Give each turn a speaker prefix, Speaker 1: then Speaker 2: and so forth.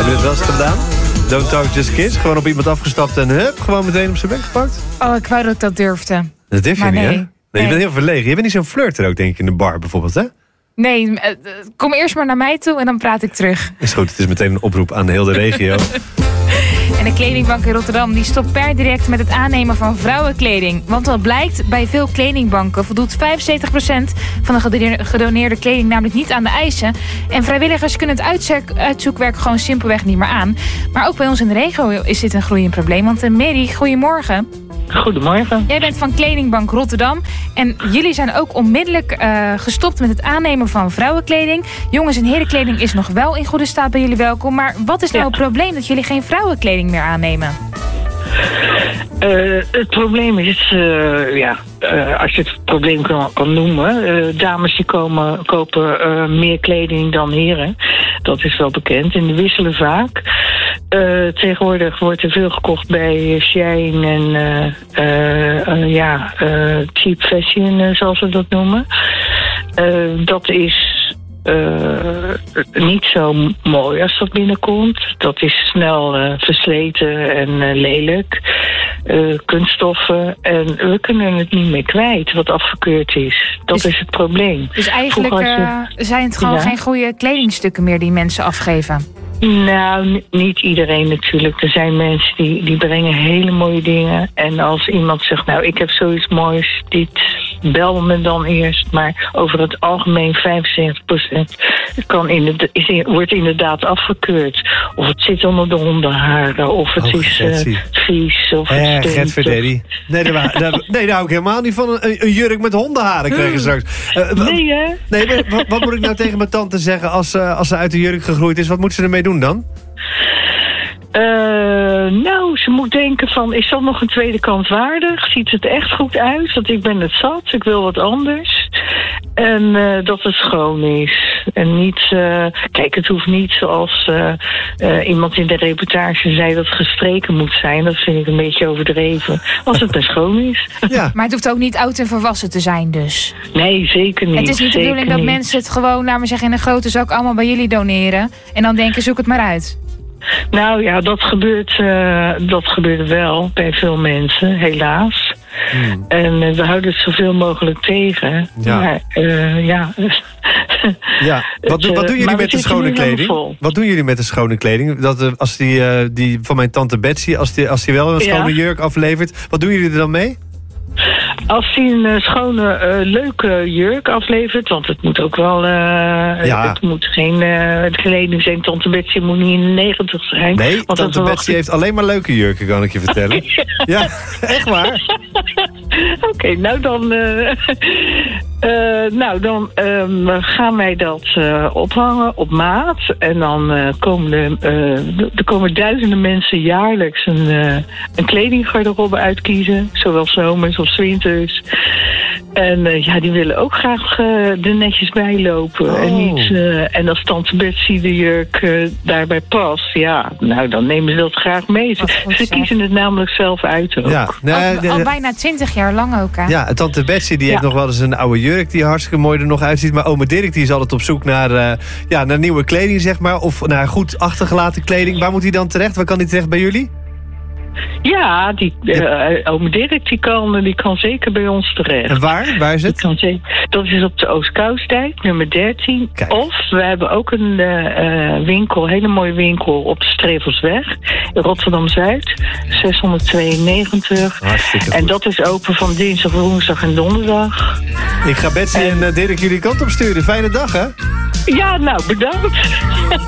Speaker 1: Heb je dat wel eens gedaan? Don't talk, just kiss? Gewoon op iemand afgestapt en hup, gewoon meteen op zijn bek gepakt?
Speaker 2: Oh, ik wou dat ik dat durfde.
Speaker 1: Dat durf je
Speaker 2: Maar
Speaker 1: niet,
Speaker 2: nee.
Speaker 1: hè? Nee, je bent heel verlegen. Je bent niet zo'n flirter ook, denk ik, in de bar bijvoorbeeld, hè?
Speaker 2: Nee, kom eerst maar naar mij toe en dan praat ik terug.
Speaker 1: Is goed, het is meteen een oproep aan heel de regio.
Speaker 2: En de kledingbank in Rotterdam die stopt per direct met het aannemen van vrouwenkleding. Want wat blijkt, bij veel kledingbanken voldoet 75% van de gedoneerde kleding namelijk niet aan de eisen. En vrijwilligers kunnen het uitzoekwerk gewoon simpelweg niet meer aan. Maar ook bij ons in de regio is dit een groeiend probleem. Want Mary, goedemorgen.
Speaker 3: Goedemorgen.
Speaker 2: Jij bent van Kledingbank Rotterdam. En jullie zijn ook onmiddellijk gestopt met het aannemen van vrouwenkleding. Jongens- en herenkleding is nog wel in goede staat bij jullie welkom. Maar wat is nou het probleem dat jullie geen vrouwenkleding meer aannemen?
Speaker 3: Het probleem is, als je het probleem kan noemen, dames die kopen meer kleding dan heren. Dat is wel bekend. En die wisselen vaak. Tegenwoordig wordt er veel gekocht bij Shein en cheap fashion, zoals we dat noemen. Dat is niet zo mooi als dat binnenkomt. Dat is snel versleten en lelijk. Kunststoffen. En we kunnen het niet meer kwijt wat afgekeurd is. Dat is het probleem.
Speaker 2: Dus eigenlijk zijn het gewoon geen goede kledingstukken meer die mensen afgeven?
Speaker 3: Nou, niet iedereen natuurlijk. Er zijn mensen die brengen hele mooie dingen. En als iemand zegt, nou, ik heb zoiets moois, bel me dan eerst. Maar over het algemeen 75% wordt inderdaad afgekeurd. Of het zit onder de hondenharen, of het is vies, of het stinkt.
Speaker 1: Gert Verdedi. Nee, daar hou ik helemaal niet van. Een jurk met hondenharen krijg je straks.
Speaker 3: Nee, hè?
Speaker 1: Nee, wat moet ik nou tegen mijn tante zeggen als ze uit de jurk gegroeid is? Wat moet ze ermee doen dan?
Speaker 3: Ze moet denken van, is dat nog een tweede kans waardig? Ziet het echt goed uit? Want ik ben het zat, ik wil wat anders. En dat het schoon is. En niet, kijk, het hoeft niet zoals iemand in de reportage zei dat het gestreken moet zijn. Dat vind ik een beetje overdreven. Als het maar schoon is.
Speaker 1: Ja.
Speaker 2: Maar het hoeft ook niet oud en volwassen te zijn dus?
Speaker 3: Nee, zeker niet.
Speaker 2: Het is niet de bedoeling dat mensen het gewoon, laat maar zeggen, in een grote zak allemaal bij jullie doneren. En dan denken, zoek het maar uit.
Speaker 3: Nou ja, dat gebeurt wel bij veel mensen, helaas. En we houden het zoveel mogelijk tegen.
Speaker 1: Ja.
Speaker 3: Maar
Speaker 1: Wat doen jullie met de schone kleding? Wat doen jullie met de schone kleding? Dat als die van mijn tante Betsy, als die wel een schone jurk aflevert, wat doen jullie er dan mee?
Speaker 3: Als hij een schone, leuke jurk aflevert, want het moet ook wel... Het moet geen kleding zijn. Tante Betsy moet niet in de 90 zijn.
Speaker 1: Nee, want tante Betsy heeft alleen maar leuke jurken, kan ik je vertellen. Ja, echt waar.
Speaker 3: Oké, nou dan gaan wij dat ophangen op maat. En dan komen duizenden mensen jaarlijks een kledinggarderobe uitkiezen. Zowel zomers als winters. En die willen ook graag er netjes bij lopen. En als tante Betsy de jurk daarbij past, dan nemen ze dat graag mee. Ze kiezen het namelijk zelf uit ook.
Speaker 1: Ja,
Speaker 2: al bijna 20 jaar lang ook, hè?
Speaker 1: Ja, tante Betsy die heeft nog wel eens een oude jurk die hartstikke mooi er nog uitziet. Maar oma Dirk die is altijd op zoek naar nieuwe kleding, zeg maar. Of naar goed achtergelaten kleding. Waar moet hij dan terecht? Waar kan hij terecht bij jullie?
Speaker 3: Ja, ome Dirk die kan zeker bij ons terecht.
Speaker 1: En waar is het?
Speaker 3: Dat is op de Oostkousdijk, nummer 13.
Speaker 1: Kijk.
Speaker 3: Of we hebben ook een hele mooie winkel op de Strevelsweg. In Rotterdam-Zuid, 692.
Speaker 1: Hartstikke goed.
Speaker 3: En dat is open van dinsdag, woensdag en donderdag.
Speaker 1: Ik ga Betsy en Dirk jullie kant op sturen. Fijne dag, hè?
Speaker 3: Ja, nou, bedankt.